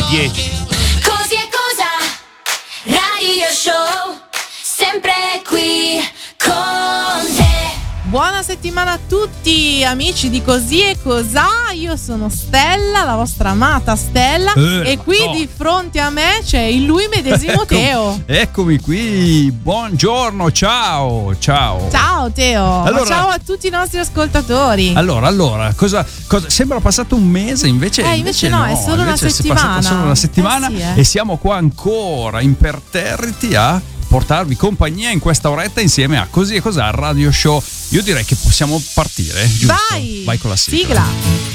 alle 10. Così è cosa, radio show, sempre qui con te. Buona settimana a tutti amici di Così e Cosà, io sono Stella, la vostra amata Stella, e qui di fronte a me c'è il lui medesimo Teo. Eccomi qui, buongiorno, ciao. Ciao Teo, Allora, ciao a tutti i nostri ascoltatori. Allora, cosa sembra passato un mese, invece no, è solo una settimana. È solo una settimana e siamo qua ancora imperterriti a portarvi compagnia in questa oretta insieme a Così e Cosà Radio Show. Io direi che possiamo partire, giusto? Vai con la sigla.